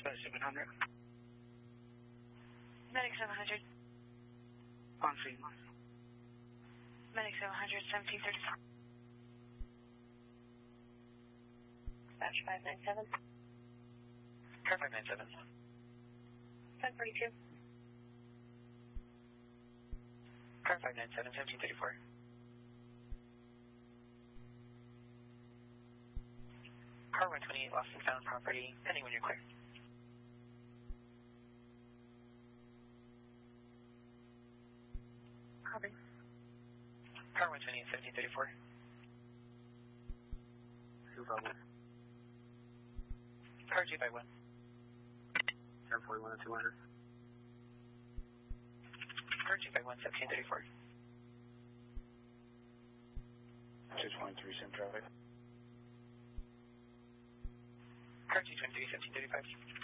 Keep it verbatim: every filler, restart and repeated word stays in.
by seven hundred. Medic seven hundred. On scene. Medic seven hundred, seventeen thirty-four. Dispatch five nine seven. Car five nine seven. ten forty-two. Car five nine seven, seventeen thirty-four. Car one twenty-eight, lost and found property, pending when you're clear. Copy. Car one twenty-eight, seventeen thirty-four. Two double. Car two by one. ten forty-one and two hundred. Car two by one, seventeen thirty-four. two twenty-three, same traffic. Car two twenty-three, seventeen thirty-five.